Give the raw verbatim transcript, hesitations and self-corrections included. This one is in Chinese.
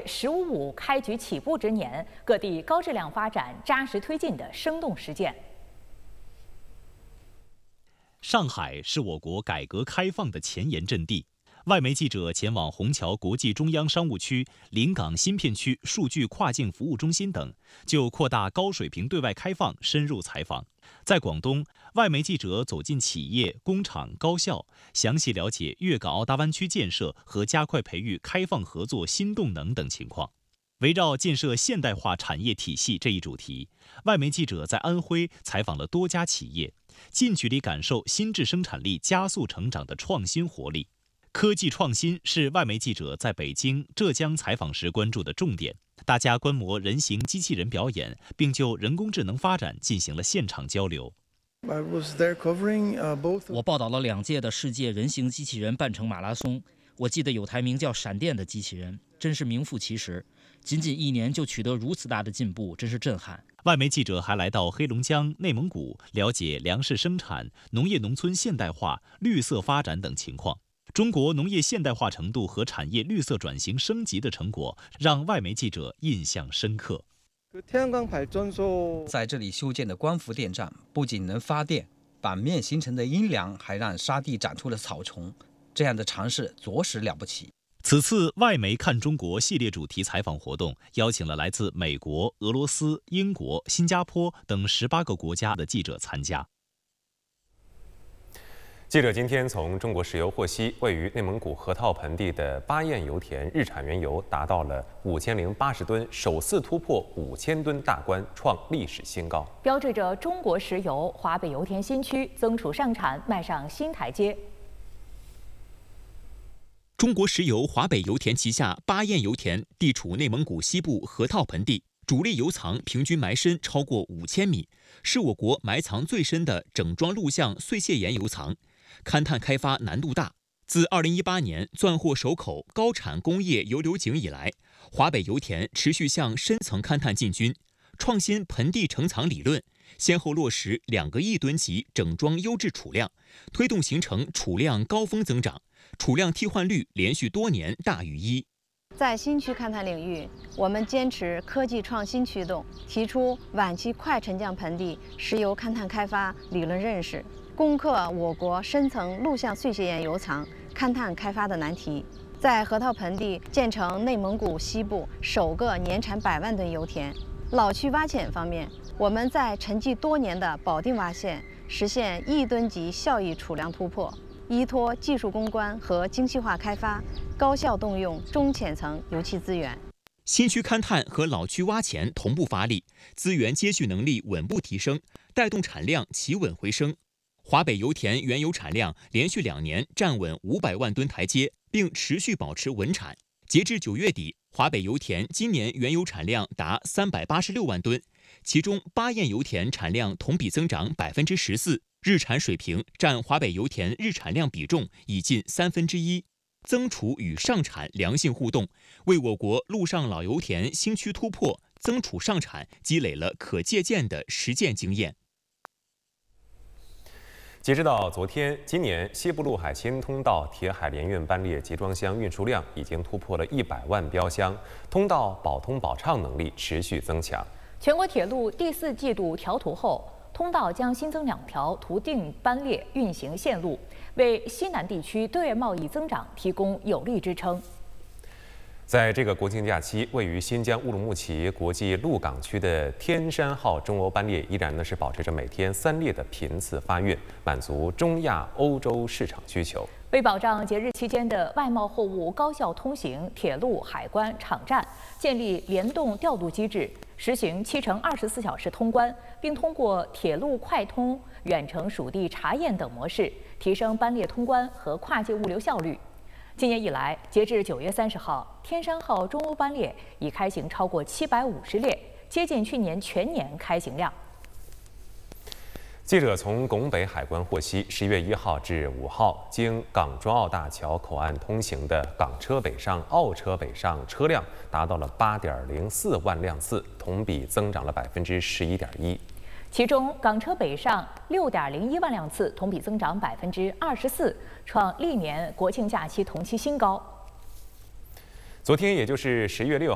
十五五”开局起步之年，各地高质量发展扎实推进的生动实践。 上海是我国改革开放的前沿阵地。外媒记者前往虹桥国际中央商务区、临港新片区数据跨境服务中心等，就扩大高水平对外开放深入采访。在广东，外媒记者走进企业、工厂、高校，详细了解粤港澳大湾区建设和加快培育开放合作新动能等情况。围绕建设现代化产业体系这一主题，外媒记者在安徽采访了多家企业，近距离感受新质生产力加速成长的创新活力。科技创新是外媒记者在北京、浙江采访时关注的重点。大家观摩人形机器人表演，并就人工智能发展进行了现场交流。 我报道了两届的世界人形机器人半程马拉松。我记得有台名叫“闪电”的机器人，真是名副其实。仅仅一年就取得如此大的进步，真是震撼。 外媒记者还来到黑龙江、内蒙古，了解粮食生产、农业农村现代化、绿色发展等情况。中国农业现代化程度和产业绿色转型升级的成果，让外媒记者印象深刻。 在这里修建的光伏电站，不仅能发电，板面形成的阴凉还让沙地长出了草丛，这样的尝试着实了不起。 此次外媒看中国系列主题采访活动，邀请了来自美国、俄罗斯、英国、新加坡等十八个国家的记者参加。 记者今天从中国石油获悉，位于内蒙古河套盆地的巴彦油田日产原油达到了五千零八十吨，首次突破五千吨大关，创历史新高， 标志着中国石油华北油田新区增储上产迈上新台阶。 中国石油华北油田旗下巴彦油田地处内蒙古西部河套盆地，主力油藏平均埋深超过五千米，是我国埋藏最深的整桩录像碎屑岩油藏。勘探开发难度大。自二零一八年钻获首口高产工业油流井以来，华北油田持续向深层勘探进军，创新盆地成藏理论，先后落实两个亿吨级整桩优质储量，推动形成储量高峰增长，储量替换率连续多年大于一。 在新区勘探领域，我们坚持科技创新驱动，提出晚期快沉降盆地石油勘探开发理论认识，攻克我国深层录像碎屑岩油藏勘探开发的难题，在河套盆地建成内蒙古西部首个年产百万吨油田。老区挖潜方面，我们在沉寂多年的保定洼线实现亿吨级效益储量突破，依托技术攻关和精细化开发，高效动用中浅层油气资源。 新区勘探和老区挖潜同步发力，资源接续能力稳步提升，带动产量企稳回升。华北油田原油产量连续两年站稳五百万吨台阶，并持续保持稳产。截至九月底，华北油田今年原油产量达三百八十六万吨，其中巴彦油田产量同比增长百分之十四，日产水平占华北油田日产量比重已近三分之一。增储与上产良性互动，为我国陆上老油田新区突破、增储上产积累了可借鉴的实践经验。 截止到昨天，今年西部陆海新通道铁海联运班列集装箱运输量已经突破了一百万标箱，通道保通保畅能力持续增强。 全国铁路第四季度调图后，通道将新增两条图定班列运行线路，为西南地区对外贸易增长提供有力支撑。 在这个国庆假期，位于新疆乌鲁木齐国际陆港区的天山号中欧班列依然呢是保持着每天三列的频次发运，满足中亚、欧洲市场需求。 为保障节日期间的外贸货物高效通行，铁路、海关、场站建立联动调度机制，实行七乘二十四小时通关，并通过铁路快通、远程属地查验等模式，提升班列通关和跨界物流效率。今年以来，截至九月三十号，天山号中欧班列已开行超过七百五十列，接近去年全年开行量。 记者从拱北海关获悉，十月一号至五号，经港珠澳大桥口岸通行的港车北上、澳车北上车辆达到了八点零四万辆次，同比增长了百分之十一点一。 其中，港车北上六点零一万辆次，同比增长百分之二十四，创历年国庆假期同期新高。 昨天，也就是十月六